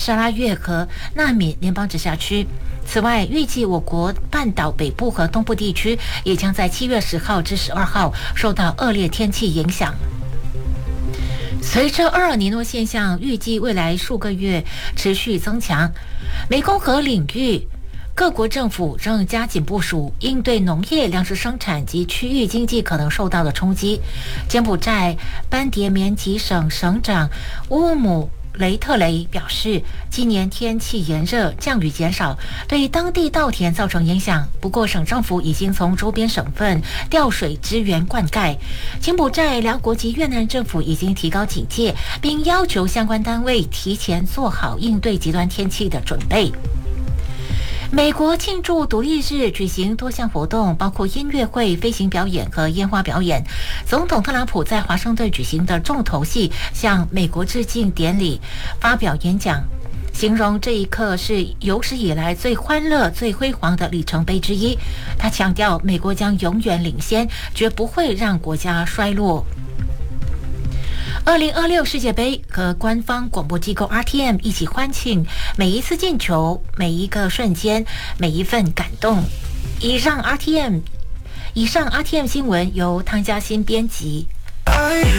沙拉越和纳米联邦直辖区。此外，预计我国半岛北部和东部地区也将在7月10号至12号受到恶劣天气影响。随着厄尔尼诺现象预计未来数个月持续增强，湄公河领域各国政府正加紧部署，应对农业、粮食生产及区域经济可能受到的冲击。柬埔寨班迭棉吉省省长乌姆雷特雷表示，今年天气炎热，降雨减少，对当地稻田造成影响。不过，省政府已经从周边省份调水支援灌溉。柬埔寨、辽国及越南政府已经提高警戒，并要求相关单位提前做好应对极端天气的准备。美国庆祝独立日举行多项活动，包括音乐会、飞行表演和烟花表演。总统特朗普在华盛顿举行的重头戏向美国致敬典礼发表演讲，形容这一刻是有史以来最欢乐、最辉煌的里程碑之一。他强调，美国将永远领先，绝不会让国家衰落。2026世界杯和官方广播机构 RTM 一起欢庆每一次进球、每一个瞬间、每一份感动。以上 RTM 新闻由汤嘉欣编辑。